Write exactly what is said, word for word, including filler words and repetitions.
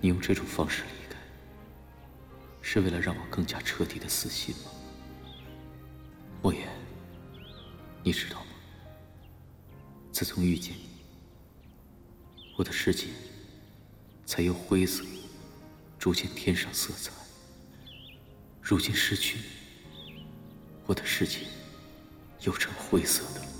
你用这种方式离开，是为了让我更加彻底的死心吗？莫言，你知道吗？自从遇见你，我的世界才由灰色逐渐添上色彩。如今失去你，我的世界又成灰色的了。